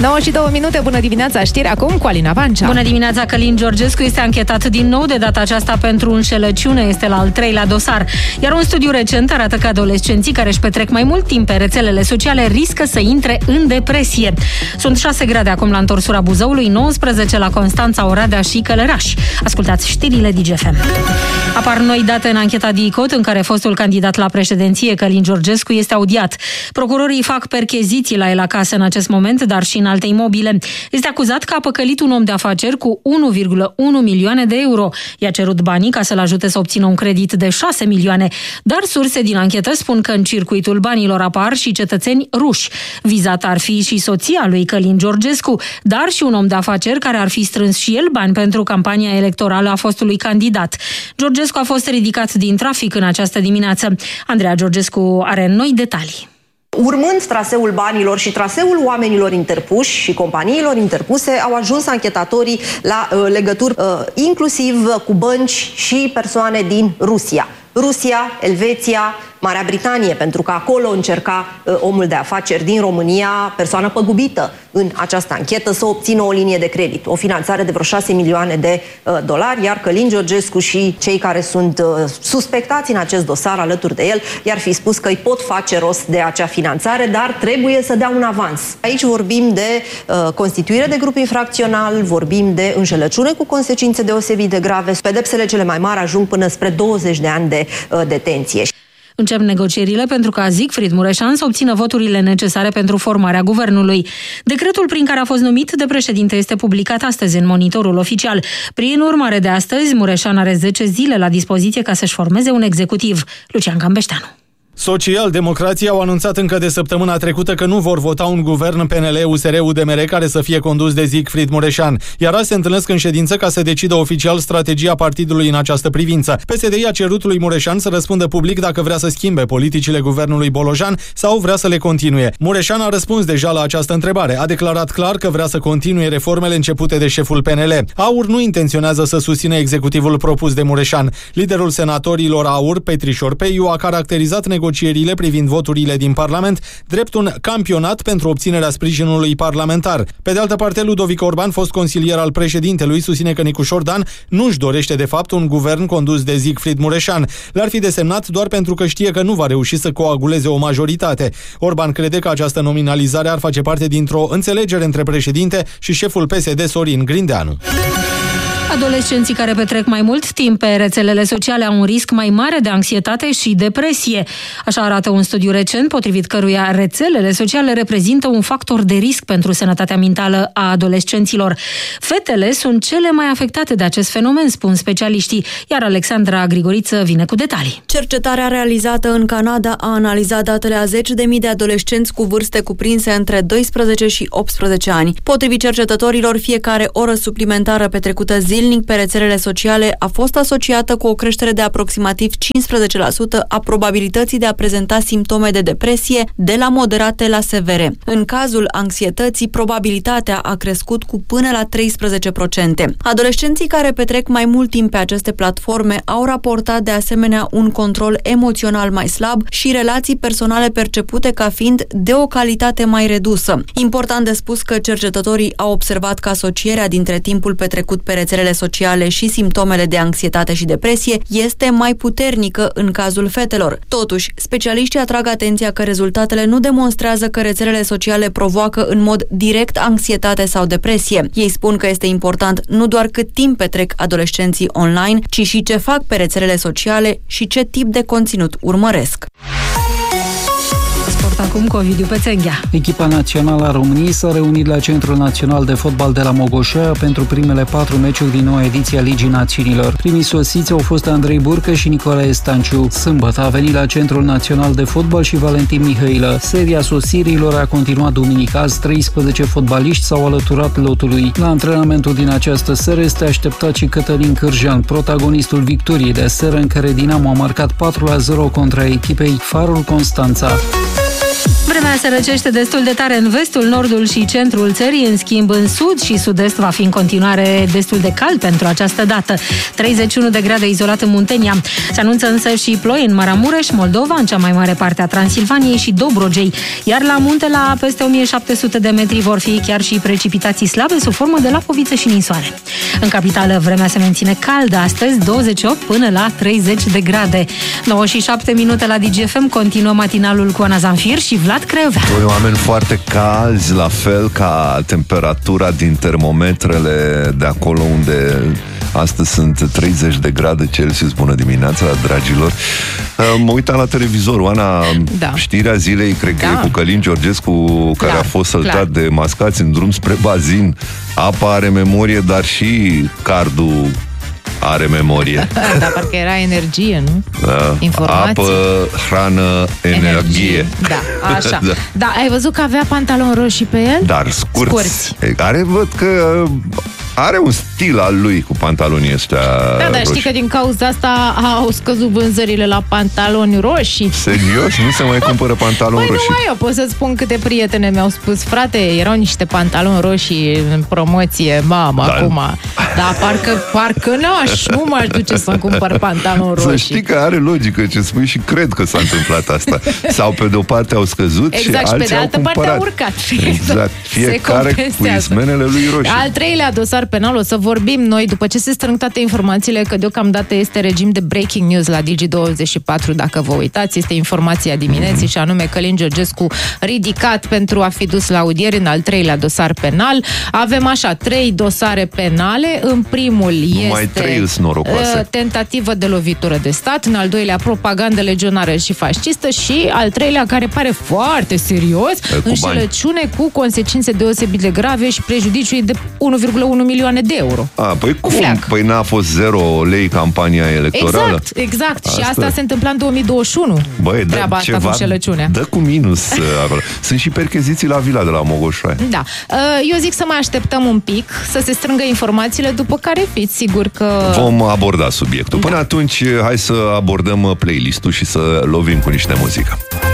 9:02, bună dimineața, știri acum cu Alina Vancea. Bună dimineața, Călin Georgescu este anchetat din nou, de data aceasta pentru înșelăciune, este la al 3-lea dosar. Iar un studiu recent arată că adolescenții care își petrec mai mult timp pe rețelele sociale riscă să intre în depresie. Sunt 6 grade acum la întorsura Buzăului, 19 la Constanța, Oradea și Călăraș. Ascultați știrile DGFM. Apar noi date în ancheta DICOT, în care fostul candidat la președinție, Călin Georgescu, este audiat. Procurorii fac percheziții la el acasă în acest moment, dar și în alte imobile. Este acuzat că a păcălit un om de afaceri cu 1,1 milioane de euro. I-a cerut banii ca să-l ajute să obțină un credit de 6 milioane. Dar surse din anchetă spun că în circuitul banilor apar și cetățeni ruși. Vizat ar fi și soția lui Călin Georgescu, dar și un om de afaceri care ar fi strâns și el bani pentru campania electorală a fostului candidat. Georgescu a fost ridicat din trafic în această dimineață. Andreea Georgescu are noi detalii. Urmând traseul banilor și traseul oamenilor interpuși și companiilor interpuse, au ajuns anchetatorii la legături inclusiv cu bănci și persoane din Rusia, Elveția, Marea Britanie, pentru că acolo încerca omul de afaceri din România, persoană păgubită în această anchetă, să obțină o linie de credit, o finanțare de vreo 6 milioane de dolari, iar Călin Georgescu și cei care sunt suspectați în acest dosar alături de el i-ar fi spus că îi pot face rost de acea finanțare, dar trebuie să dea un avans. Aici vorbim de constituire de grup infracțional, vorbim de înșelăciune cu consecințe deosebit de grave. Pedepsele cele mai mari ajung până spre 20 de ani de detenție. Încep negocierile pentru ca Siegfried Mureșan să obțină voturile necesare pentru formarea guvernului. Decretul prin care a fost numit de președinte este publicat astăzi în Monitorul Oficial. Prin urmare de astăzi, Mureșan are 10 zile la dispoziție ca să-și formeze un executiv. Lucian Cambeșteanu. Social-democrații au anunțat încă de săptămâna trecută că nu vor vota un guvern PNL-USR-UDMR care să fie condus de Siegfried Mureșan, iar azi se întâlnesc în ședință ca să decidă oficial strategia partidului în această privință. PSD a cerut lui Mureșan să răspundă public dacă vrea să schimbe politicile guvernului Bolojan sau vrea să le continue. Mureșan a răspuns deja la această întrebare. A declarat clar că vrea să continue reformele începute de șeful PNL. AUR nu intenționează să susțină executivul propus de Mureșan. Liderul senatorilor AUR, Petrișor Peiu, a caracterizat negocierile privind voturile din Parlament drept un campionat pentru obținerea sprijinului parlamentar. Pe de altă parte, Ludovic Orban, fost consilier al președintelui, susține că Nicușor Dan nu-și dorește de fapt un guvern condus de Siegfried Mureșan. L-ar fi desemnat doar pentru că știe că nu va reuși să coaguleze o majoritate. Orban crede că această nominalizare ar face parte dintr-o înțelegere între președinte și șeful PSD, Sorin Grindeanu. Adolescenții care petrec mai mult timp pe rețelele sociale au un risc mai mare de anxietate și depresie. Așa arată un studiu recent, potrivit căruia rețelele sociale reprezintă un factor de risc pentru sănătatea mentală a adolescenților. Fetele sunt cele mai afectate de acest fenomen, spun specialiștii, iar Alexandra Grigoriță vine cu detalii. Cercetarea realizată în Canada a analizat datele a 10.000 de adolescenți cu vârste cuprinse între 12 și 18 ani. Potrivit cercetătorilor, fiecare oră suplimentară petrecută zilnic pe rețelele sociale a fost asociată cu o creștere de aproximativ 15% a probabilității de a prezenta simptome de depresie, de la moderate la severe. În cazul anxietății, probabilitatea a crescut cu până la 13%. Adolescenții care petrec mai mult timp pe aceste platforme au raportat de asemenea un control emoțional mai slab și relații personale percepute ca fiind de o calitate mai redusă. Important de spus că cercetătorii au observat că asocierea dintre timpul petrecut pe rețelele sociale și simptomele de anxietate și depresie este mai puternică în cazul fetelor. Totuși, specialiștii atrag atenția că rezultatele nu demonstrează că rețelele sociale provoacă în mod direct anxietate sau depresie. Ei spun că este important nu doar cât timp petrec adolescenții online, ci și ce fac pe rețelele sociale și ce tip de conținut urmăresc. Sport acum cu Ovidiu Pețenghea. Echipa națională a României s-a reunit la Centrul Național de Fotbal de la Mogoșea pentru primele 4 meciuri din noua ediție a Ligii Națiunilor. Primii sosiți au fost Andrei Burcă și Nicolae Stanciu. Sâmbătă a venit la Centrul Național de Fotbal și Valentin Mihailă. Seria sosirilor a continuat duminică. Azi 13 fotbaliști s-au alăturat lotului. La antrenamentul din această seară este așteptat și Cătălin Cârjan, protagonistul victoriei de seară în care Dinamo a marcat 4-0 contra echipei Farul Constanța. Vremea se răcește destul de tare în vestul, nordul și centrul țării, în schimb în sud și sud-est va fi în continuare destul de cald pentru această dată. 31 de grade izolat în Muntenia. Se anunță însă și ploi în Maramureș, Moldova, în cea mai mare parte a Transilvaniei și Dobrogei. Iar la munte, la peste 1700 de metri, vor fi chiar și precipitații slabe sub formă de lapovițe și ninsoare. În capitală, vremea se menține caldă astăzi, 28 până la 30 de grade. 9 și 7 minute la DGFM, continuă matinalul cu Ana Zanfir și Vlad Crăiovea. Doi oameni foarte calzi, la fel ca temperatura din termometrele de acolo unde astăzi sunt 30 de grade Celsius. Bună dimineața, dragilor! Mă uitam la televizor, Oana, știrea zilei, cred că e cu Călin Georgescu, care a fost săltat de mascați în drum spre bazin. Apa are memorie, dar și cardul are memorie. Da, parcă era energie, nu? Informații. Apă, hrană, energie. Da, așa. Da, ai văzut că avea pantaloni roșii pe el? Dar scurți. Care văd că are un stil al lui cu pantalonii ăștia roșii. Știi că din cauza asta au scăzut vânzările la pantaloni roșii. Serios? Nu se mai cumpără pantaloni roșii? Nu mai eu, pot să spun câte prietene mi-au spus, frate, erau niște pantaloni roșii în promoție, mamă, acum. Dar parcă nu m-aș duce să-mi cumpăr pantaloni roșii. Să știi că are logică ce spui și cred că s-a întâmplat asta. Sau pe de-o parte au scăzut și alții au cumpărat. Exact, și pe de altă parte au urcat. Exact, fiecare cu ismenele lui roșii. Al treilea dosar penal, o să vorbim noi după ce se strâng toate informațiile, că deocamdată este regim de breaking news la Digi24, dacă vă uitați, este informația dimineții și anume Călin Georgescu ridicat pentru a fi dus la audieri în al treilea dosar penal. Avem așa 3 dosare penale. În primul este tentativă de lovitură de stat, în al doilea propagandă legionară și fascistă și al treilea, care pare foarte serios, înșelăciune cu consecințe deosebit de grave și prejudiciu de 1,1 milioane de euro. Păi cum? Păi n-a fost 0 lei campania electorală? Exact. Și asta se întâmpla în 2021. Băi, treaba asta cu înșelăciunea. Dă cu minus acolo. Sunt și percheziții la vila de la Mogoșoaia. Da. Eu zic să mai așteptăm un pic, să se strângă informațiile, după care fiți sigur că vom aborda subiectul. Până atunci, hai să abordăm playlist-ul și să lovim cu niște muzică.